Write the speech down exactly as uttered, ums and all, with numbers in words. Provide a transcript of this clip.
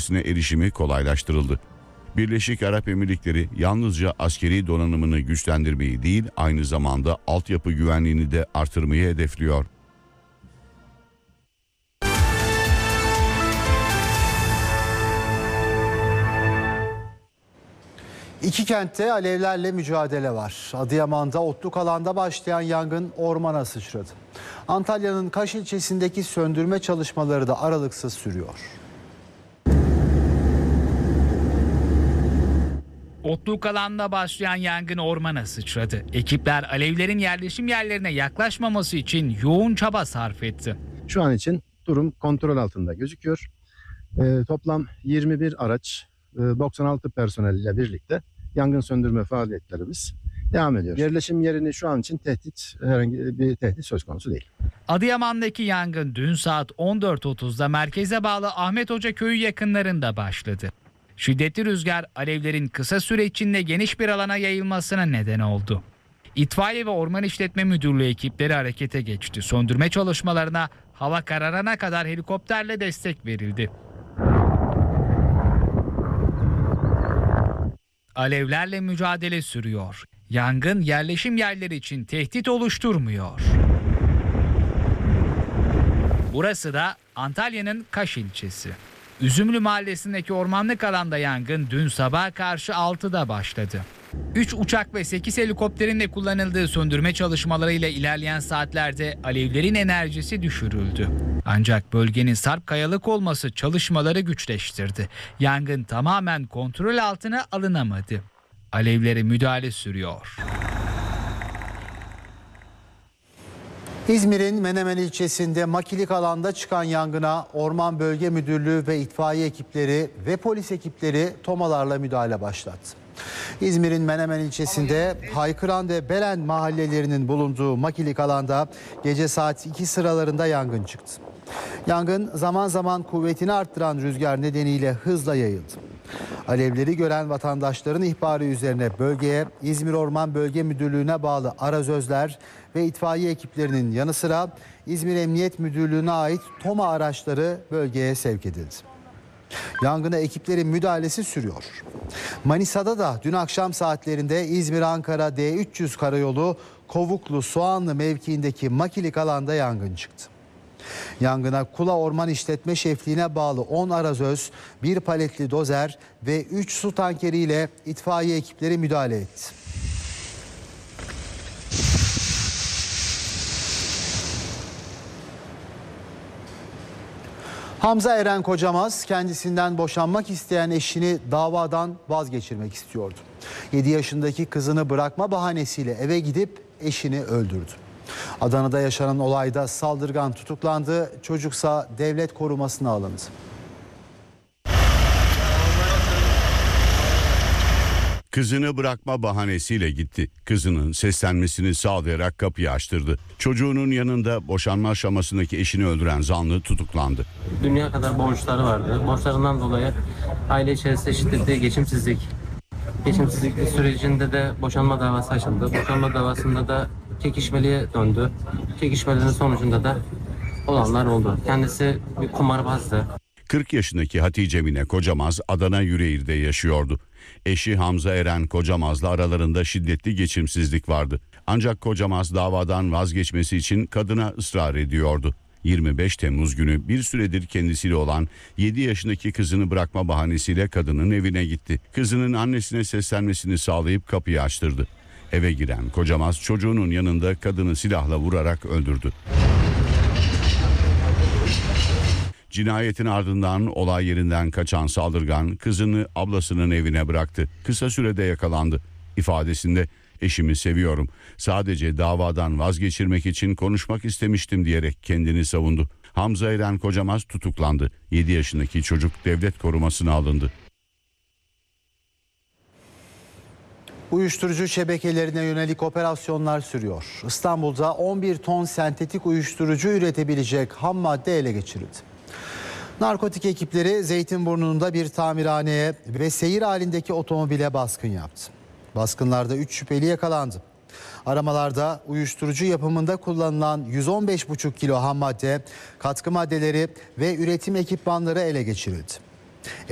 teknolojisine erişimi kolaylaştırıldı. Birleşik Arap Emirlikleri yalnızca askeri donanımını güçlendirmeyi değil, aynı zamanda altyapı güvenliğini de artırmayı hedefliyor. İki kentte alevlerle mücadele var. Adıyaman'da otluk alanda başlayan yangın ormana sıçradı. Antalya'nın Kaş ilçesindeki söndürme çalışmaları da aralıksız sürüyor. Otluk alanda başlayan yangın ormana sıçradı. Ekipler alevlerin yerleşim yerlerine yaklaşmaması için yoğun çaba sarf etti. Şu an için durum kontrol altında gözüküyor. Ee, toplam yirmi bir araç, doksan altı personel ile birlikte yangın söndürme faaliyetlerimiz devam ediyor. Yerleşim yerini şu an için tehdit, herhangi bir tehdit söz konusu değil. Adıyaman'daki yangın dün saat on dört otuzda merkeze bağlı Ahmet Hoca köyü yakınlarında başladı. Şiddetli rüzgar alevlerin kısa süre içinde geniş bir alana yayılmasına neden oldu. İtfaiye ve Orman İşletme Müdürlüğü ekipleri harekete geçti. Söndürme çalışmalarına hava kararana kadar helikopterle destek verildi. Alevlerle mücadele sürüyor. Yangın yerleşim yerleri için tehdit oluşturmuyor. Burası da Antalya'nın Kaş ilçesi. Üzümlü mahallesindeki ormanlık alanda yangın dün sabaha karşı altıda başladı. üç uçak ve sekiz helikopterin de kullanıldığı söndürme çalışmalarıyla ilerleyen saatlerde alevlerin enerjisi düşürüldü. Ancak bölgenin sarp kayalık olması çalışmaları güçleştirdi. Yangın tamamen kontrol altına alınamadı. Alevlere müdahale sürüyor. İzmir'in Menemen ilçesinde makilik alanda çıkan yangına Orman Bölge Müdürlüğü ve itfaiye ekipleri ve polis ekipleri tomalarla müdahale başlattı. İzmir'in Menemen ilçesinde Haykıran ve Belen mahallelerinin bulunduğu makilik alanda gece saat iki sıralarında yangın çıktı. Yangın zaman zaman kuvvetini arttıran rüzgar nedeniyle hızla yayıldı. Alevleri gören vatandaşların ihbarı üzerine bölgeye İzmir Orman Bölge Müdürlüğü'ne bağlı arazözler ve itfaiye ekiplerinin yanı sıra İzmir Emniyet Müdürlüğü'ne ait TOMA araçları bölgeye sevk edildi. Yangına ekiplerin müdahalesi sürüyor. Manisa'da da dün akşam saatlerinde İzmir-Ankara D üç yüz karayolu Kovuklu-Soğanlı mevkiindeki makilik alanda yangın çıktı. Yangına Kula Orman İşletme Şefliğine bağlı on arazöz, bir paletli dozer ve üç su tankeriyle itfaiye ekipleri müdahale etti. Hamza Eren Kocamaz kendisinden boşanmak isteyen eşini davadan vazgeçirmek istiyordu. yedi yaşındaki kızını bırakma bahanesiyle eve gidip eşini öldürdü. Adana'da yaşanan olayda saldırgan tutuklandı, çocuksa devlet korumasına alındı. Kızını bırakma bahanesiyle gitti. Kızının seslenmesini sağlayarak kapıyı açtırdı. Çocuğunun yanında boşanma aşamasındaki eşini öldüren zanlı tutuklandı. Dünya kadar borçları vardı. Borçlarından dolayı aile içerisinde şiddetli geçimsizlik. Geçimsizlik sürecinde de boşanma davası açıldı. Boşanma davasında da çekişmeliye döndü. Çekişmelerin sonucunda da olanlar oldu. Kendisi bir kumarbazdı. kırk yaşındaki Hatice Mine Kocamaz Adana Yüreğir'de yaşıyordu. Eşi Hamza Eren Kocamaz'la aralarında şiddetli geçimsizlik vardı. Ancak Kocamaz davadan vazgeçmesi için kadına ısrar ediyordu. yirmi beş Temmuz günü bir süredir kendisiyle olan yedi yaşındaki kızını bırakma bahanesiyle kadının evine gitti. Kızının annesine seslenmesini sağlayıp kapıyı açtırdı. Eve giren Kocamaz çocuğunun yanında kadını silahla vurarak öldürdü. Cinayetin ardından olay yerinden kaçan saldırgan kızını ablasının evine bıraktı. Kısa sürede yakalandı. İfadesinde eşimi seviyorum. Sadece davadan vazgeçirmek için konuşmak istemiştim diyerek kendini savundu. Hamza Eren Kocamaz tutuklandı. yedi yaşındaki çocuk devlet korumasına alındı. Uyuşturucu şebekelerine yönelik operasyonlar sürüyor. İstanbul'da on bir ton sentetik uyuşturucu üretebilecek ham madde ele geçirildi. Narkotik ekipleri Zeytinburnu'nda bir tamirhaneye ve seyir halindeki otomobile baskın yaptı. Baskınlarda üç şüpheli yakalandı. Aramalarda uyuşturucu yapımında kullanılan yüz on beş buçuk kilo ham madde, katkı maddeleri ve üretim ekipmanları ele geçirildi.